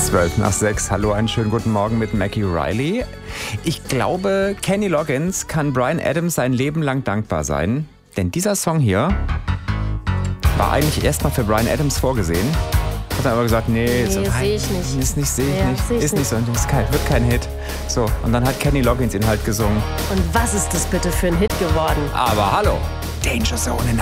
5:12. Hallo, einen schönen guten Morgen mit Mackie Riley. Ich glaube, Kenny Loggins kann Bryan Adams sein Leben lang dankbar sein. Denn dieser Song hier war eigentlich erstmal für Bryan Adams vorgesehen. Hat er aber gesagt, nee, sehe ich nicht. Ist nicht, wird kein Hit. So, und dann hat Kenny Loggins ihn halt gesungen. Und was ist das bitte für ein Hit geworden? Aber hallo, Danger Zone in